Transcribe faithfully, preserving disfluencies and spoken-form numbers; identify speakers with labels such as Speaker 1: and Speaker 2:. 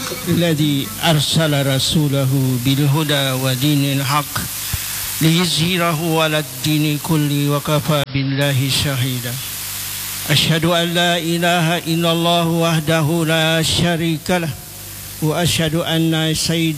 Speaker 1: الذي أرسل رسوله بالهدى ودين الحق ليظهره على الدين كله وكفى بالله شهيدا. أشهد أن لا إله إلا الله وحده لا شريك له وأشهد أن سيدنا